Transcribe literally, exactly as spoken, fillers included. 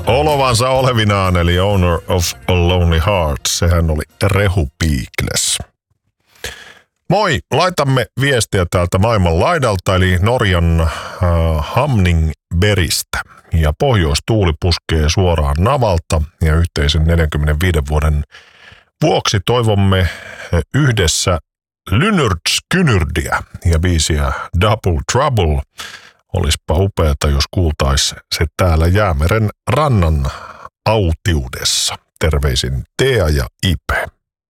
olovansa olevinaan, eli Owner of a Lonely Heart. Sehän oli Rehu Piikles. Moi, laitamme viestiä täältä maailman laidalta, eli Norjan äh, Hamningberistä. Ja pohjoistuuli puskee suoraan navalta ja yhteisen neljänkymmenenviiden vuoden vuoksi toivomme yhdessä Lynyrd-Skynyrdiä ja biisiä Double Trouble. Olispa upeata, jos kuultais se täällä Jäämeren rannan autiudessa. Terveisin Tea ja Ipe.